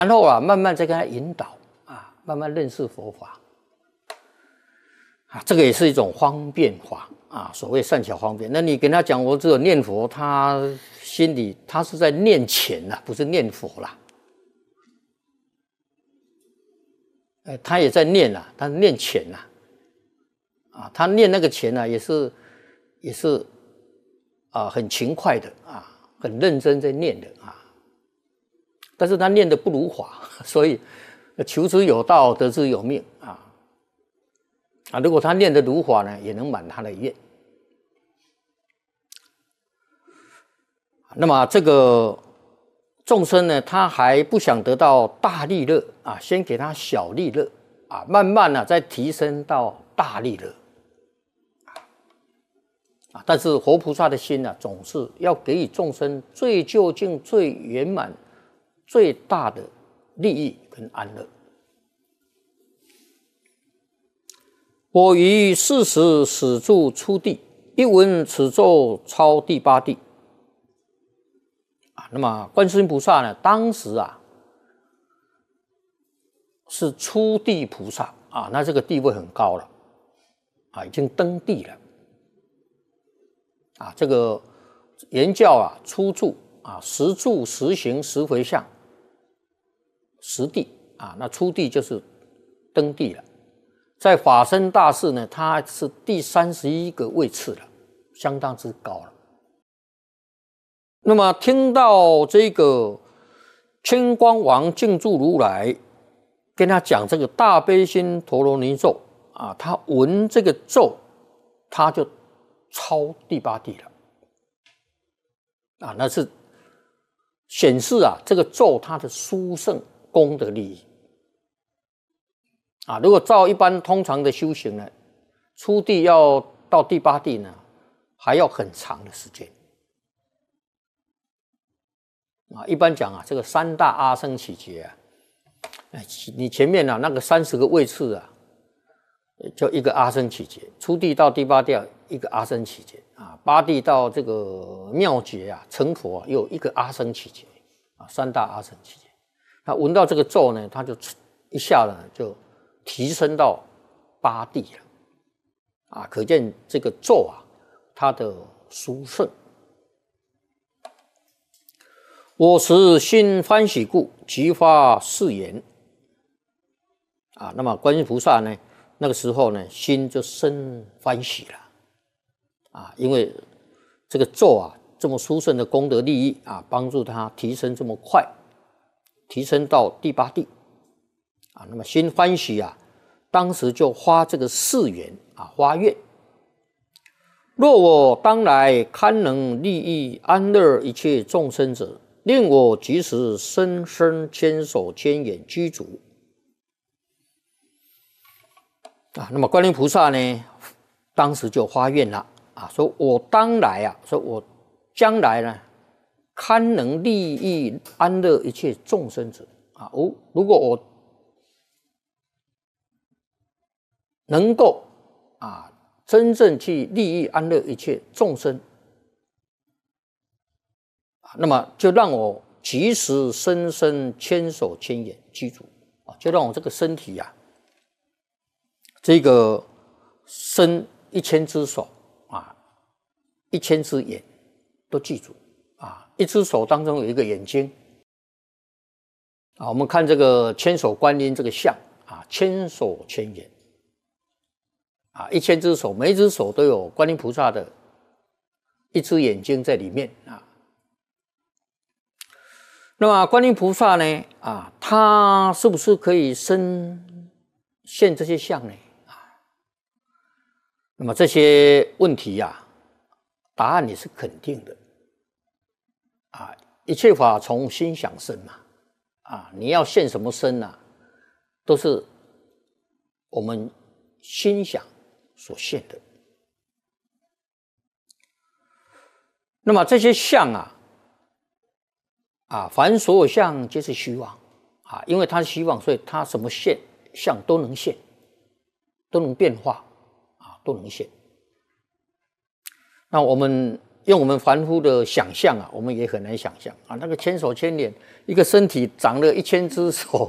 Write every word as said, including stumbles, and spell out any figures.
然后啊，慢慢再跟他引导啊，慢慢认识佛法啊，这个也是一种方便法啊。所谓善巧方便，那你跟他讲我只有念佛，他心里他是在念钱呐、啊，不是念佛啦。哎，他也在念啊，他念钱呐、啊，啊，他念那个钱呢、啊，也是也是啊，很勤快的啊，很认真在念的啊。但是他念的不如法，所以求之有道，得之有命啊。啊，如果他念的如法呢，也能满他的愿。那么这个众生呢，他还不想得到大利乐啊，先给他小利乐啊，慢慢呢、啊、再提升到大利乐啊。但是活菩萨的心呢、啊，总是要给予众生最究竟、最圆满、最大的利益跟安乐。我于四时始住初地，一闻此咒超第八地。啊，那么观世音菩萨呢，当时啊是初地菩萨啊，那这个地位很高了，啊，已经登地了。啊，这个言教啊，初住啊，十住十行十回向，十地啊，那初地就是登地了。在法身大士呢，他是第三十一个位次了，相当之高了。那么听到这个千光王净住如来跟他讲这个大悲心陀罗尼咒啊，他闻这个咒，他就超第八地了啊，那是显示啊这个咒它的殊胜功德利益。啊，如果照一般通常的修行呢，初地要到第八地呢，还要很长的时间。啊，一般讲啊，这个三大阿僧祇劫啊，哎，你前面啊那个三十个位次啊，就一个阿僧祇劫；初地到第八地一个阿僧祇劫啊，八地到这个妙劫啊，成佛啊，又一个阿僧祇劫啊，三大阿僧祇劫。那闻到这个咒呢，他就一下呢就提升到八地了，啊，可见这个咒啊，它的殊胜。我时心欢喜故，即发誓言。啊，那么观音菩萨呢，那个时候呢，心就生欢喜了，啊，因为这个咒啊，这么殊胜的功德利益啊，帮助他提升这么快，提升到第八地。啊，那么心欢喜啊，当时就发这个誓言啊，发愿：若我当来堪能利益安乐一切众生者，令我即时生身千手千眼具足。啊，那么观音菩萨呢，当时就发愿了啊，说我当来啊，说我将来呢，堪能利益安乐一切众生者啊，哦，如果我能够啊，真正去利益安乐一切众生，那么就让我即时生身千手千眼具足啊，就让我这个身体呀、啊，这个身一千只手啊，一千只眼都记住啊，一只手当中有一个眼睛啊，我们看这个千手观音这个像啊，千手千眼。啊，一千只手，每一只手都有观音菩萨的一只眼睛在里面啊。那么观音菩萨呢，啊，他是不是可以身现这些相呢？啊，那么这些问题呀、啊，答案也是肯定的。啊，一切法从心想生嘛，啊，你要现什么身啊，都是我们心想所现的。那么这些相啊，啊，凡所有相皆是虚妄啊，因为它是虚妄，所以它什么现相都能现，都能变化啊，都能现。那我们用我们凡夫的想象啊，我们也很难想象啊。那个千手千眼，一个身体长了一千只手，